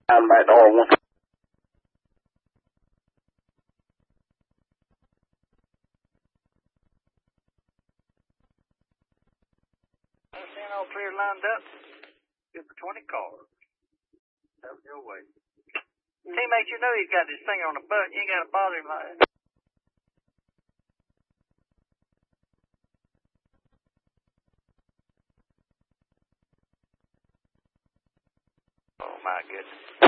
I'm back to R1. Seeing all clear lined up. Good for 20 cars. That was your way. Teammate, you know he's got his finger on the button. You ain't got to bother him like that. Oh, my goodness.